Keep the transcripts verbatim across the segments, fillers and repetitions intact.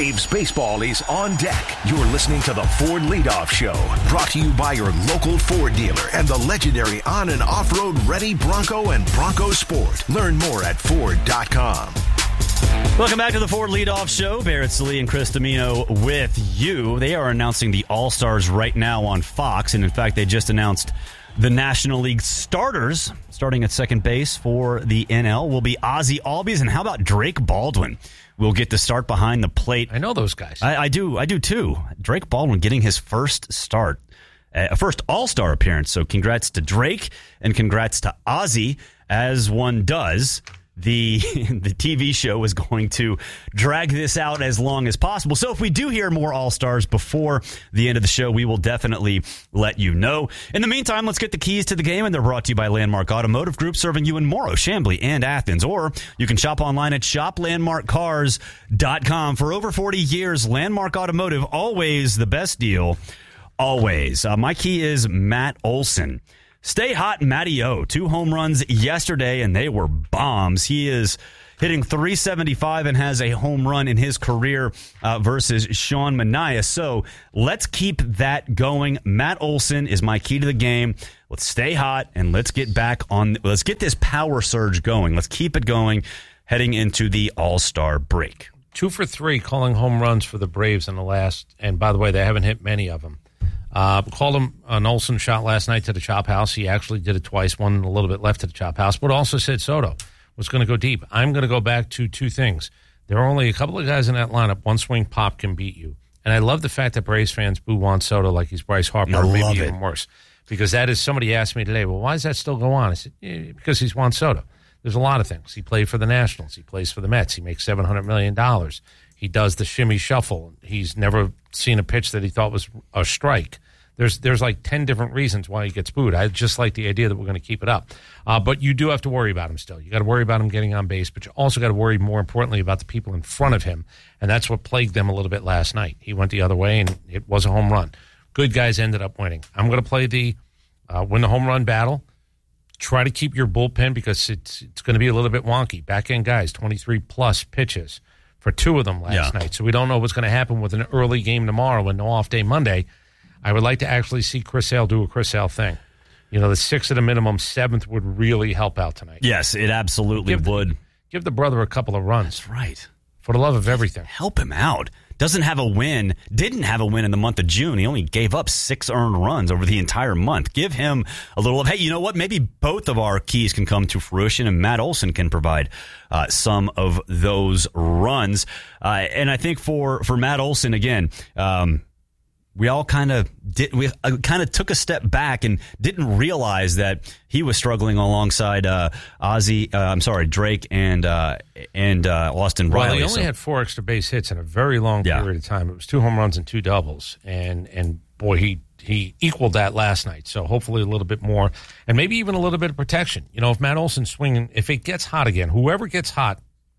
Braves baseball is on deck. You're listening to the Ford Leadoff Show, brought to you by your local Ford dealer and the legendary on- and off-road ready Bronco and Bronco Sport. Learn more at Ford dot com. Welcome back to the Ford Leadoff Show. Barrett Sallee and Chris Domino with you. They are announcing the All-Stars right now on Fox, and in fact, they just announced the National League starters. Starting at second base for the N L will be Ozzie Albies, and how about Drake Baldwin? Will get to start behind the plate. I know those guys. I, I do. I do too. Drake Baldwin getting his first start, a uh, first All-Star appearance. So congrats to Drake and congrats to Ozzie, as one does. The the T V show is going to drag this out as long as possible. So if we do hear more All-Stars before the end of the show, we will definitely let you know. In the meantime, let's get the keys to the game, and they're brought to you by Landmark Automotive Group, serving you in Morrow, Chamblee, and Athens. Or you can shop online at shop landmark cars dot com. For over forty years, Landmark Automotive, always the best deal, always. Uh, my key is Matt Olson. Stay hot, Matty O. Two home runs yesterday, and they were bombs. He is hitting three seventy-five and has a home run in his career uh, versus Sean Manaea. So let's keep that going. Matt Olson is my key to the game. Let's stay hot, and let's get back on. Let's get this power surge going. Let's keep it going heading into the All-Star break. Two for three calling home runs for the Braves in the last, and by the way, they haven't hit many of them. Uh, called him an Olson shot last night to the chop house. He actually did it twice, one a little bit left to the chop house, but also said Soto was going to go deep. I'm going to go back to two things. There are only a couple of guys in that lineup. One swing pop can beat you. And I love the fact that Braves fans boo Juan Soto like he's Bryce Harper, or maybe even worse. Because that is, somebody asked me today, well, why does that still go on? I said, yeah, because he's Juan Soto. There's a lot of things. He played for the Nationals. He plays for the Mets. He makes seven hundred million dollars. He does the shimmy shuffle. He's never seen a pitch that he thought was a strike. There's there's like ten different reasons why he gets booed. I just like the idea that we're going to keep it up. Uh, but you do have to worry about him still. You got to worry about him getting on base, but you also got to worry more importantly about the people in front of him, and that's what plagued them a little bit last night. He went the other way, and it was a home run. Good guys ended up winning. I'm going to play the uh, win the home run battle. Try to keep your bullpen because it's it's going to be a little bit wonky. Back-end guys, twenty-three plus pitches for two of them last yeah. night. So we don't know what's going to happen with an early game tomorrow and no off day Monday. I would like to actually see Chris Sale do a Chris Sale thing. You know, the sixth at a minimum, seventh would really help out tonight. Yes, it absolutely give would. The, give the brother a couple of runs. That's right. For the love of everything. Help him out. Doesn't have a win, didn't have a win in the month of June. He only gave up six earned runs over the entire month. Give him a little of, hey, you know what? Maybe both of our keys can come to fruition, and Matt Olson can provide uh, some of those runs. Uh, and I think for, for Matt Olson, again, um, we all kind of did. We uh, kind of took a step back and didn't realize that he was struggling alongside uh, Ozzie. Uh, I'm sorry, Drake and uh, and uh, Austin Riley. Well, he only so. had four extra base hits in a very long yeah. period of time. It was two home runs and two doubles, and and boy, he he equaled that last night. So hopefully a little bit more, and maybe even a little bit of protection. You know, if Matt Olson's swinging, if it gets hot again, whoever gets hot,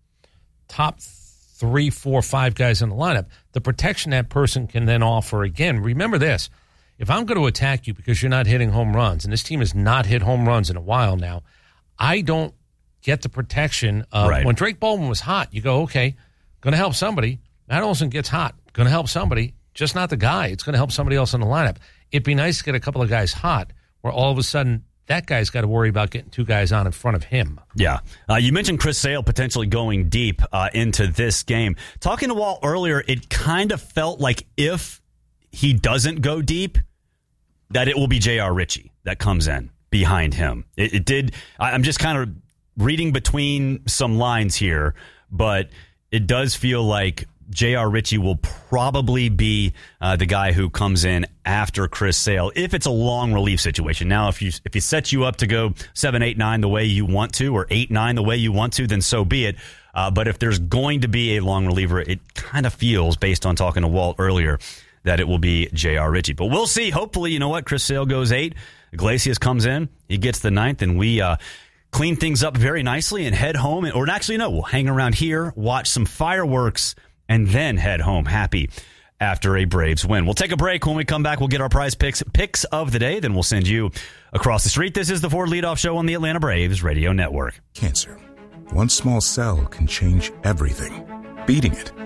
top three, four, five guys in the lineup, the protection that person can then offer again. Remember this, if I'm going to attack you because you're not hitting home runs, and this team has not hit home runs in a while now, I don't get the protection of right. when Drake Baldwin was hot, you go, okay, going to help somebody. Matt Olson gets hot, going to help somebody, just not the guy. It's going to help somebody else in the lineup. It'd be nice to get a couple of guys hot where all of a sudden that guy's got to worry about getting two guys on in front of him. Yeah. Uh, you mentioned Chris Sale potentially going deep uh, into this game. Talking to Walt earlier, it kind of felt like if he doesn't go deep, that it will be J R. Ritchie that comes in behind him. It, it did. I, I'm just kind of reading between some lines here, but it does feel like J R. Ritchie will probably be uh, the guy who comes in after Chris Sale if it's a long relief situation. Now, if you if he sets you up to go seven, eight, nine the way you want to, or eight, nine the way you want to, then so be it. Uh, but if there's going to be a long reliever, it kind of feels, based on talking to Walt earlier, that it will be J R. Ritchie. But we'll see. Hopefully, you know what? Chris Sale goes eight. Iglesias comes in. He gets the ninth, and we uh, clean things up very nicely and head home. Or actually, no, we'll hang around here, watch some fireworks, and then head home happy after a Braves win. We'll take a break. When we come back, we'll get our prize picks picks of the day. Then we'll send you across the street. This is the Ford Leadoff Show on the Atlanta Braves Radio Network. Cancer. One small cell can change everything. Beating it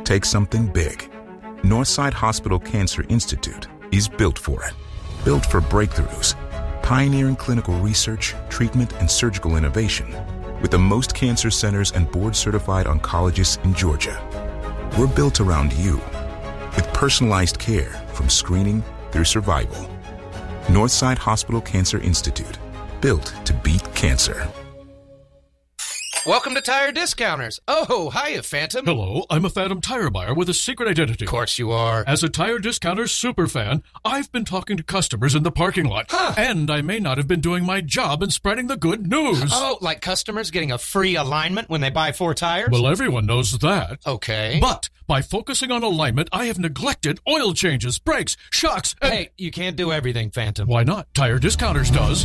takes something big. Northside Hospital Cancer Institute is built for it. Built for breakthroughs, pioneering clinical research, treatment, and surgical innovation, with the most cancer centers and board-certified oncologists in Georgia. We're built around you, with personalized care from screening through survival. Northside Hospital Cancer Institute, built to beat cancer. Welcome to Tire Discounters. Oh, hiya, Phantom. Hello, I'm a Phantom tire buyer with a secret identity. Of course you are. As a Tire Discounters superfan, I've been talking to customers in the parking lot. Huh. And I may not have been doing my job in spreading the good news. Oh, like customers getting a free alignment when they buy four tires? Well, everyone knows that. Okay. But by focusing on alignment, I have neglected oil changes, brakes, shocks, and... Hey, you can't do everything, Phantom. Why not? Tire Discounters does.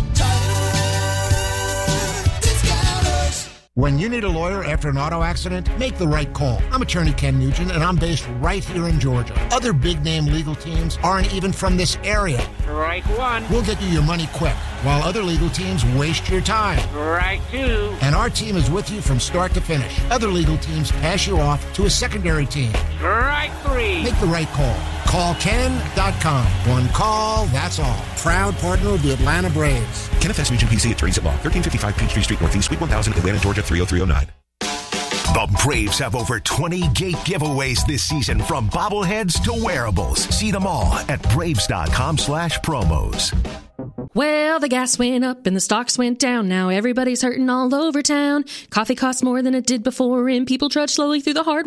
When you need a lawyer after an auto accident, make the right call. I'm attorney Ken Nugent, and I'm based right here in Georgia. Other big-name legal teams aren't even from this area. Right one. We'll get you your money quick, while other legal teams waste your time. Right two. And our team is with you from start to finish. Other legal teams pass you off to a secondary team. Right three. Make the right call. Call Ken dot com. One call, that's all. Proud partner of the Atlanta Braves. Kenneth S. Nugent, P C, attorneys at law, thirteen fifty-five Peachtree Street Northeast, Suite one thousand, Atlanta, Georgia, three oh three oh nine. The Braves have over twenty gate giveaways this season, from bobbleheads to wearables. See them all at braves.com slash promos. Well, the gas went up and the stocks went down. Now everybody's hurting all over town. Coffee costs more than it did before, and people trudge slowly through the hard